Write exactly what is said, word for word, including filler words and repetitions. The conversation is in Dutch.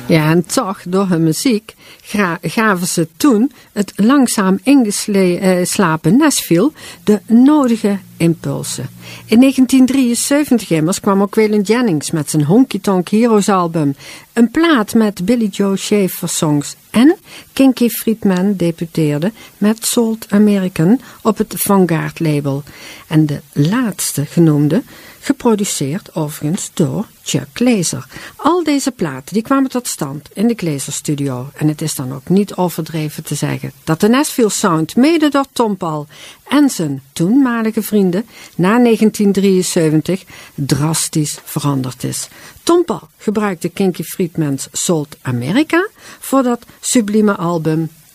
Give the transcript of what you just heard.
Ja, en toch, door hun muziek, gra- gaven ze toen het langzaam ingeslapen Nashville de nodige impulsen. In negentien drieënzeventig immers kwam ook Waylon Jennings met zijn Honky Tonk Heroes album, een plaat met Billy Joe Shaver songs en Kinky Friedman debuteerde met Sold American op het Vanguard label. En de laatste genoemde, geproduceerd overigens door Chuck Glazer. Al deze platen die kwamen tot stand in de Glazer Studio. En het is dan ook niet overdreven te zeggen dat de Nashville Sound mede door Tom Paul en zijn toenmalige vrienden na negentien drieënzeventig drastisch veranderd is. Tom Paul gebruikte Kinky Friedman's Sold America voor dat sublieme album